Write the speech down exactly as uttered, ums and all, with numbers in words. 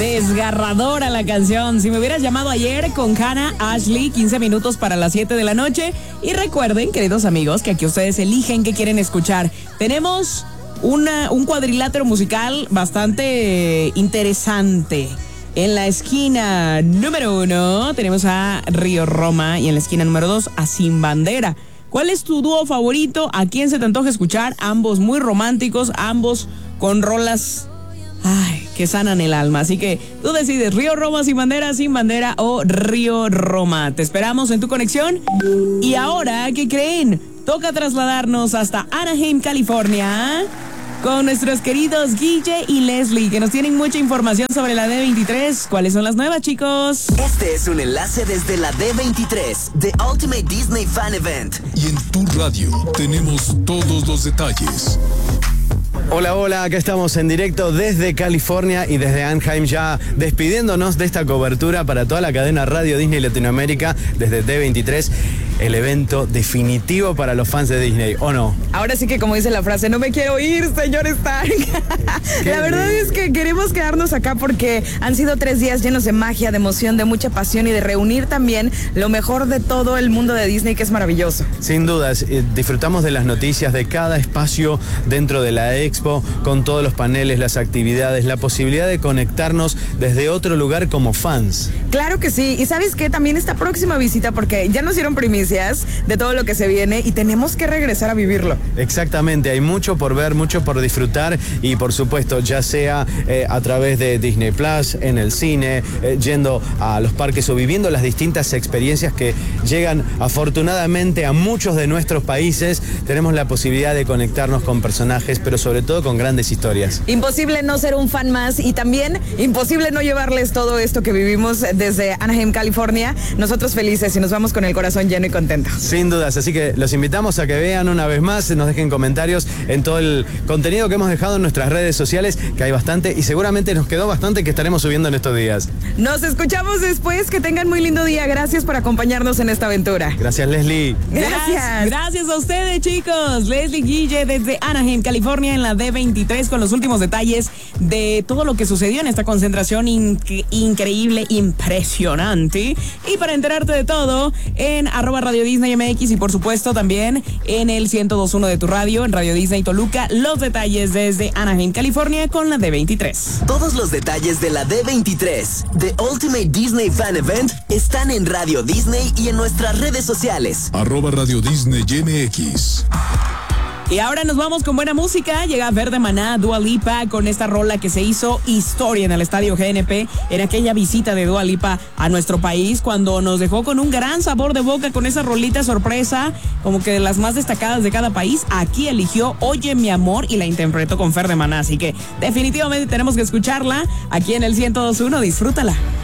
Desgarradora la canción. Si me hubieras llamado ayer con Hannah Ashley, quince minutos para las siete de la noche. Y recuerden, queridos amigos, que aquí ustedes eligen qué quieren escuchar. Tenemos una, un cuadrilátero musical bastante interesante. En la esquina número uno tenemos a Río Roma y en la esquina número dos a Sin Bandera. ¿Cuál es tu dúo favorito? ¿A quién se te antoja escuchar? Ambos muy románticos, ambos con rolas, ay, que sanan el alma. Así que tú decides, Río Roma, Sin Bandera, Sin Bandera o Río Roma. Te esperamos en tu conexión. Y ahora, ¿qué creen? Toca trasladarnos hasta Anaheim, California, con nuestros queridos Guille y Leslie, que nos tienen mucha información sobre la D veintitrés. ¿Cuáles son las nuevas, chicos? Este es un enlace desde la D veintitrés, The Ultimate Disney Fan Event. Y en tu radio tenemos todos los detalles. Hola, hola, acá estamos en directo desde California y desde Anaheim, ya despidiéndonos de esta cobertura para toda la cadena Radio Disney Latinoamérica desde D veintitrés, el evento definitivo para los fans de Disney, ¿o no? Ahora sí que, como dice la frase, no me quiero ir, señor Stark. La verdad bien. Es que queremos quedarnos acá porque han sido tres días llenos de magia, de emoción, de mucha pasión y de reunir también lo mejor de todo el mundo de Disney, que es maravilloso. Sin dudas, eh, disfrutamos de las noticias, de cada espacio dentro de la Expo, con todos los paneles, las actividades, la posibilidad de conectarnos desde otro lugar como fans. Claro que sí, y ¿sabes qué? También esta próxima visita, porque ya nos dieron primicias de todo lo que se viene y tenemos que regresar a vivirlo. Exactamente, hay mucho por ver, mucho por disfrutar y por supuesto, ya sea eh, a través de Disney Plus, en el cine, eh, yendo a los parques o viviendo las distintas experiencias que llegan afortunadamente a muchos de nuestros países, tenemos la posibilidad de conectarnos con personajes, pero sobre todo con grandes historias. Imposible no ser un fan más y también imposible no llevarles todo esto que vivimos desde Anaheim, California. Nosotros felices y nos vamos con el corazón lleno y contentos. Sin dudas, así que los invitamos a que vean una vez más, nos dejen comentarios en todo el contenido que hemos dejado en nuestras redes sociales, que hay bastante y seguramente nos quedó bastante que estaremos subiendo en estos días. Nos escuchamos después, que tengan muy lindo día. Gracias por acompañarnos en esta aventura. Gracias, Leslie. Gracias. Gracias a ustedes, chicos. Leslie Guille desde Anaheim, California, en la D veintitrés, con los últimos detalles de todo lo que sucedió en esta concentración inc- increíble, impresionante. Y para enterarte de todo, en arroba Radio Disney M X y por supuesto también en el ciento dos punto uno de tu radio, en Radio Disney Toluca, los detalles desde Anaheim, California, con la D veintitrés. Todos los detalles de la D veintitrés, The Ultimate Disney Fan Event, están en Radio Disney y en nuestras redes sociales. Arroba Radio Disney M X. Y ahora nos vamos con buena música. Llega Verde Maná, Dua Lipa, con esta rola que se hizo historia en el Estadio G N P, en aquella visita de Dua Lipa a nuestro país, cuando nos dejó con un gran sabor de boca con esa rolita sorpresa, como que de las más destacadas de cada país. Aquí eligió Oye Mi Amor y la interpretó con Verde Maná, así que definitivamente tenemos que escucharla aquí en el ciento dos punto uno. Disfrútala.